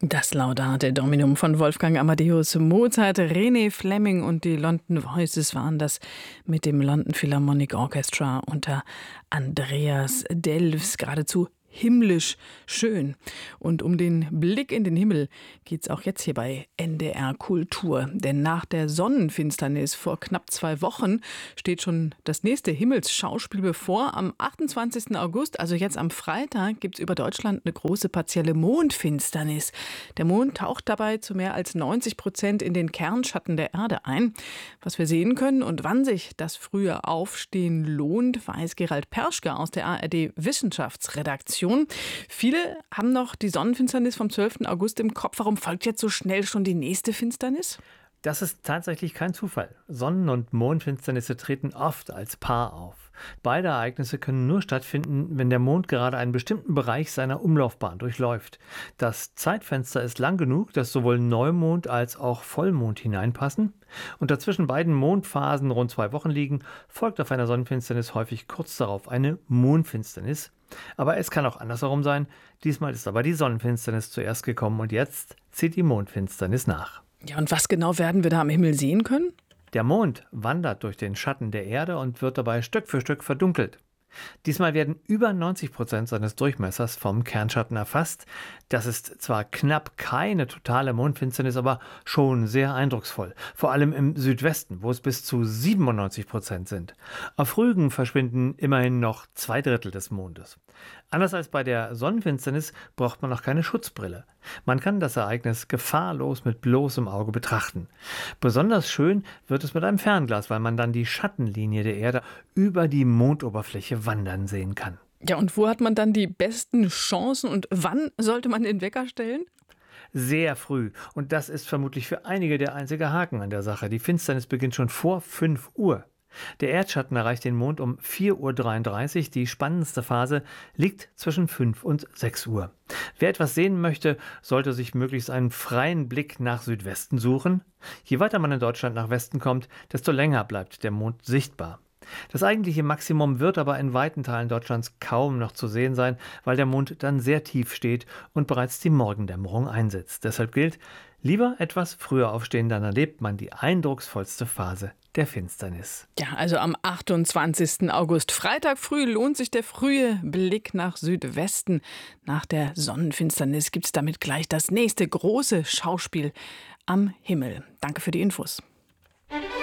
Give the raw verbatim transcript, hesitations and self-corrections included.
Das Laudate Dominum von Wolfgang Amadeus Mozart, René Fleming und die London Voices waren das mit dem London Philharmonic Orchestra unter Andreas Delfs. Geradezu himmlisch schön. Und um den Blick in den Himmel geht's auch jetzt hier bei N D R Kultur. Denn nach der Sonnenfinsternis vor knapp zwei Wochen steht schon das nächste Himmelsschauspiel bevor. Am achtundzwanzigsten August, also jetzt am Freitag, gibt's über Deutschland eine große partielle Mondfinsternis. Der Mond taucht dabei zu mehr als neunzig Prozent in den Kernschatten der Erde ein. Was wir sehen können und wann sich das frühe Aufstehen lohnt, weiß Gerald Perschke aus der A R D-Wissenschaftsredaktion. Viele haben noch die Sonnenfinsternis vom zwölften August im Kopf. Warum folgt jetzt so schnell schon die nächste Finsternis? Das ist tatsächlich kein Zufall. Sonnen- und Mondfinsternisse treten oft als Paar auf. Beide Ereignisse können nur stattfinden, wenn der Mond gerade einen bestimmten Bereich seiner Umlaufbahn durchläuft. Das Zeitfenster ist lang genug, dass sowohl Neumond als auch Vollmond hineinpassen. Und dazwischen beiden Mondphasen rund zwei Wochen liegen, folgt auf einer Sonnenfinsternis häufig kurz darauf eine Mondfinsternis. Aber es kann auch andersherum sein. Diesmal ist aber die Sonnenfinsternis zuerst gekommen und jetzt zieht die Mondfinsternis nach. Ja, und was genau werden wir da am Himmel sehen können? Der Mond wandert durch den Schatten der Erde und wird dabei Stück für Stück verdunkelt. Diesmal werden über neunzig Prozent seines Durchmessers vom Kernschatten erfasst. Das ist zwar knapp keine totale Mondfinsternis, aber schon sehr eindrucksvoll. Vor allem im Südwesten, wo es bis zu siebenundneunzig Prozent sind. Auf Rügen verschwinden immerhin noch zwei Drittel des Mondes. Anders als bei der Sonnenfinsternis braucht man noch keine Schutzbrille. Man kann das Ereignis gefahrlos mit bloßem Auge betrachten. Besonders schön wird es mit einem Fernglas, weil man dann die Schattenlinie der Erde über die Mondoberfläche wandern sehen kann. Ja, und wo hat man dann die besten Chancen und wann sollte man den Wecker stellen? Sehr früh. Und das ist vermutlich für einige der einzige Haken an der Sache. Die Finsternis beginnt schon vor fünf Uhr. Der Erdschatten erreicht den Mond um vier Uhr dreiunddreißig. Die spannendste Phase liegt zwischen fünf und sechs Uhr. Wer etwas sehen möchte, sollte sich möglichst einen freien Blick nach Südwesten suchen. Je weiter man in Deutschland nach Westen kommt, desto länger bleibt der Mond sichtbar. Das eigentliche Maximum wird aber in weiten Teilen Deutschlands kaum noch zu sehen sein, weil der Mond dann sehr tief steht und bereits die Morgendämmerung einsetzt. Deshalb gilt, lieber etwas früher aufstehen, dann erlebt man die eindrucksvollste Phase der Finsternis. Ja, also am achtundzwanzigsten August, Freitag früh, lohnt sich der frühe Blick nach Südwesten. Nach der Sonnenfinsternis gibt es damit gleich das nächste große Schauspiel am Himmel. Danke für die Infos.